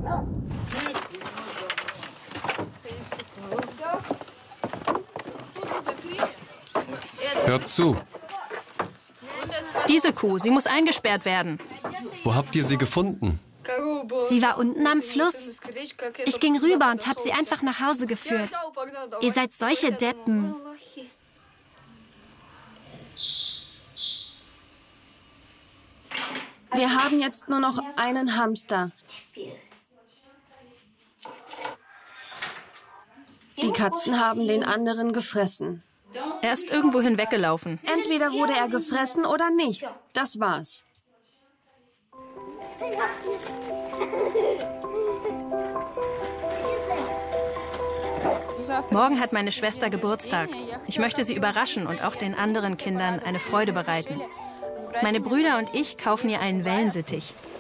Hört zu. Diese Kuh, sie muss eingesperrt werden. Wo habt ihr sie gefunden? Sie war unten am Fluss. Ich ging rüber und habe sie einfach nach Hause geführt. Ihr seid solche Deppen. Wir haben jetzt nur noch einen Hamster. Die Katzen haben den anderen gefressen. Er ist irgendwohin weggelaufen. Entweder wurde er gefressen oder nicht. Das war's. Morgen hat meine Schwester Geburtstag. Ich möchte sie überraschen und auch den anderen Kindern eine Freude bereiten. Meine Brüder und ich kaufen ihr einen Wellensittich.